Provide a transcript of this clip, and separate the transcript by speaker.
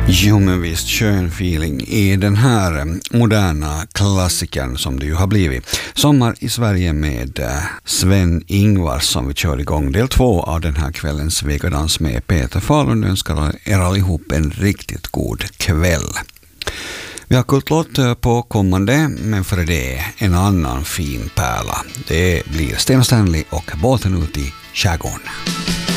Speaker 1: Jo, men visst, skön feeling i den här moderna klassikern som det ju har blivit. Sommar i Sverige med Sven-Ingvars som vi kör igång del 2 av den här kvällens vegadans med Peter Fahlund. Önskar er allihop en riktigt god kväll. Vi har kultlåt på kommande, men för det en annan fin pärla. Det blir Sten och Stanley och Båten ut i skärgården.